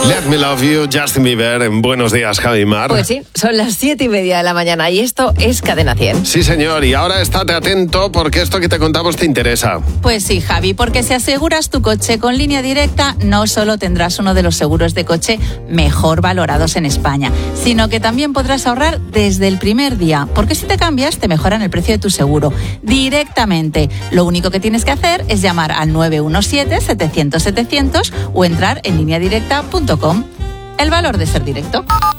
Let Me Love You, Justin Bieber, en Buenos Días, Javi Mar. Pues sí, son las 7:30 de la mañana y esto es Cadena 100. Sí, señor, y ahora estate atento porque esto que te contamos te interesa. Pues sí, Javi, porque si aseguras tu coche con Línea Directa, no solo tendrás uno de los seguros de coche mejor valorados en España, sino que también podrás ahorrar desde el primer día, porque si te cambias, te mejoran el precio de tu seguro directamente. Lo único que tienes que hacer es llamar al 917-700-700 o entrar en lineadirecta.com. El valor de ser directo.